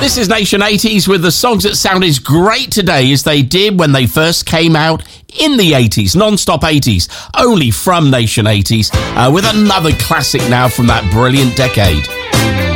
This is Nation 80s with the songs that sound as great today as they did when they first came out in the 80s, non-stop 80s, only from Nation 80s, with another classic now from that brilliant decade.